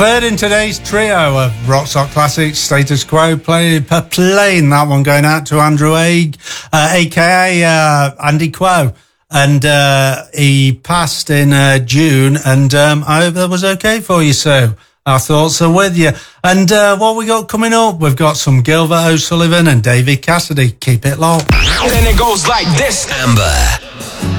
Third in today's trio of Rock Sock Classics, Status Quo, playing that one going out to Andrew Haig, aka Andy Quo. And he passed in June, and I hope that was okay for you, Sue. Our thoughts are with you. And what we got coming up? We've got some Gilbert O'Sullivan and David Cassidy. Keep it locked. Then it goes like this. Amber.